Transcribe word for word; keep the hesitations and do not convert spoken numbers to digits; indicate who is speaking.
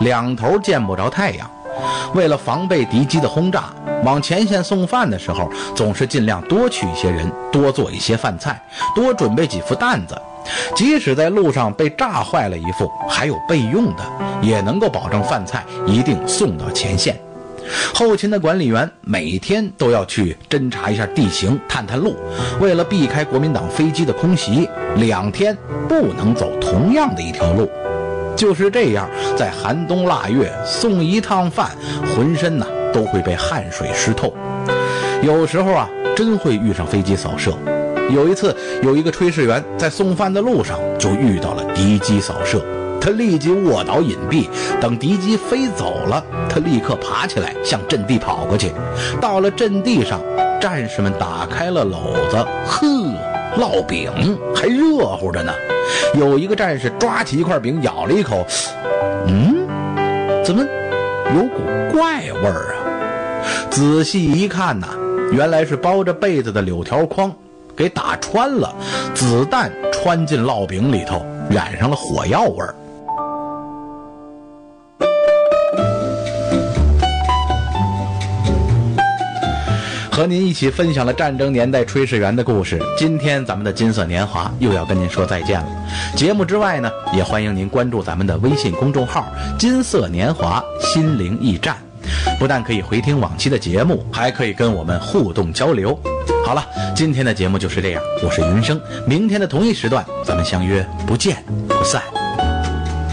Speaker 1: 两头见不着太阳。为了防备敌机的轰炸，往前线送饭的时候，总是尽量多去一些人，多做一些饭菜，多准备几副担子。即使在路上被炸坏了一副，还有备用的，也能够保证饭菜一定送到前线。后勤的管理员每天都要去侦查一下地形，探探路。为了避开国民党飞机的空袭，两天不能走同样的一条路。就是这样，在寒冬腊月送一趟饭，浑身呢都会被汗水湿透。有时候啊，真会遇上飞机扫射。有一次，有一个炊事员在送饭的路上就遇到了敌机扫射，他立即卧倒隐蔽，等敌机飞走了，他立刻爬起来向阵地跑过去。到了阵地上，战士们打开了篓子，呵，烙饼还热乎着呢。有一个战士抓起一块饼咬了一口，嗯，怎么有股怪味儿啊？仔细一看呐，原来是包着被子的柳条筐给打穿了，子弹穿进烙饼里头，染上了火药味儿。和您一起分享了战争年代炊事员的故事，今天咱们的金色年华又要跟您说再见了。节目之外呢，也欢迎您关注咱们的微信公众号金色年华心灵驿站，不但可以回听往期的节目，还可以跟我们互动交流。好了，今天的节目就是这样，我是云生，明天的同一时段咱们相约不见不散。